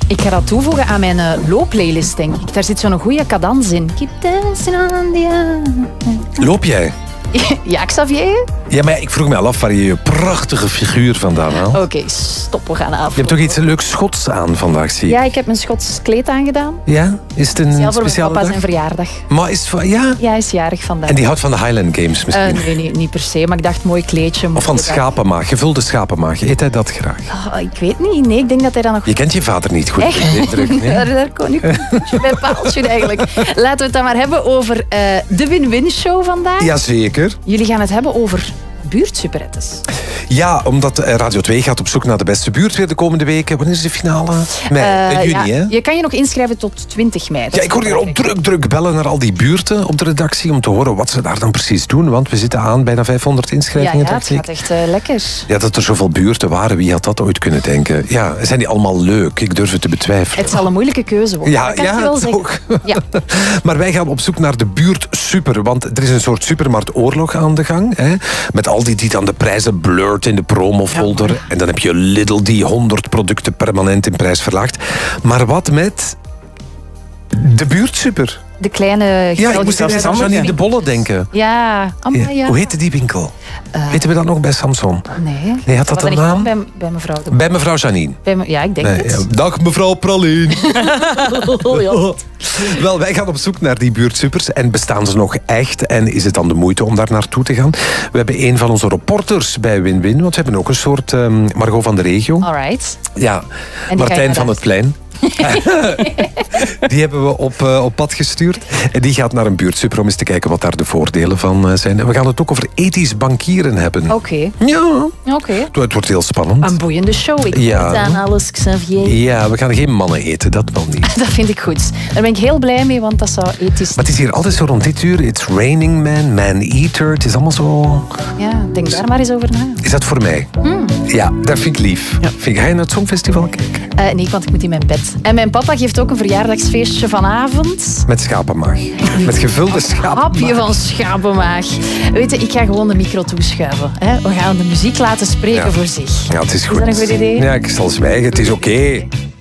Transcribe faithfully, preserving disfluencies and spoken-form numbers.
Ik ga dat toevoegen aan mijn uh, loopplaylist, denk ik. Daar zit zo'n goede cadans in. Keep dancing on the... Loop jij? Ja, Xavier? Ja, maar ik vroeg me al af waar je je prachtige figuur vandaan haalt. Oké, okay, stop, we gaan af. Je hebt toch iets leuks Schots aan vandaag, zie ik? Ja, ik heb mijn Schots kleed aangedaan. Ja? Is het een speciaal voor speciale mijn papa dag? zijn verjaardag. Maar is het van... Ja? Ja, hij is jarig vandaag. En die houdt van de Highland Games misschien? Uh, nee, nee, niet per se, maar ik dacht mooi kleedje. Of van schapenmaag, gevulde schapenmaag. Eet hij dat graag? Oh, ik weet niet. Nee, ik denk dat hij dan nog... Je kent je vader niet goed. Echt? Druk, nee? daar, daar kon ik een bij paaltje eigenlijk. Laten we het dan maar hebben over uh, de Win-Win Show vandaag. Jazeker. Jullie gaan het hebben over buurtsuperettes. Ja, omdat Radio twee gaat op zoek naar de beste buurt weer de komende weken. Wanneer is de finale? Mei, uh, juni, ja, hè? Je kan je nog inschrijven tot twintig mei. Ja, ik hoor hier al druk, druk bellen naar al die buurten op de redactie om te horen wat ze daar dan precies doen. Want we zitten aan bijna vijfhonderd inschrijvingen. Ja, ja, het gaat echt uh, lekker. Ja, dat er zoveel buurten waren. Wie had dat ooit kunnen denken? Ja, zijn die allemaal leuk? Ik durf het te betwijfelen. Het zal een moeilijke keuze worden. Ja, dat kan ja, je wel toch. Ja. Maar wij gaan op zoek naar de buurt super. Want er is een soort supermarktoorlog aan de gang. Hè? Met al die die dan de prijzen blurt in de promofolder. Ja. En dan heb je Lidl die honderd producten permanent in prijs verlaagt. Maar wat met de buurtsuper? De kleine... Ja, ik moest eerst aan de Bolle denken. Ja, amai, ja. Hoe heette die winkel? Uh, Weten we dat nog bij Samson? Nee. Nee, had dat, dat een naam? Bij, bij mevrouw de... Bij mevrouw Janine. Bij me, ja, ik denk nee, het. Ja. Dag mevrouw Pralien. Oh, ja. Wel, wij gaan op zoek naar die buurtsupers. En bestaan ze nog echt? En is het dan de moeite om daar naartoe te gaan? We hebben een van onze reporters bij Win-Win. Want we hebben ook een soort um, Margot van de regio. Alright. Ja, Martijn van het Plein. Die hebben we op, uh, op pad gestuurd. En die gaat naar een buurtsuper om eens te kijken wat daar de voordelen van uh, zijn. En we gaan het ook over ethisch bankieren hebben. Oké. Okay. Ja. Oké. Okay. Het wordt heel spannend. Een boeiende show. Ik ja. weet aan alles, Xavier. Ja, we gaan geen mannen eten. Dat wel niet. Dat vind ik goed. Daar ben ik heel blij mee, want dat zou ethisch... Maar het is hier altijd zo rond dit uur. It's raining man, man-eater. Het is allemaal zo... Ja, denk daar maar eens over na. Is dat voor mij? Hmm. Ja, dat vind ik lief. Ja. Vind, ga je naar het Songfestival kijken? Uh, nee, want ik moet in mijn bed. En mijn papa geeft ook een verjaardagsfeestje vanavond. Met schapenmaag. Met gevulde schapenmaag. Hapje van schapenmaag. Weet je, ik ga gewoon de micro toeschuiven. Hè? We gaan de muziek laten spreken ja. voor zich. Ja, het is goed. Is dat een goed idee? Ja, ik zal zwijgen. Het is oké. Okay.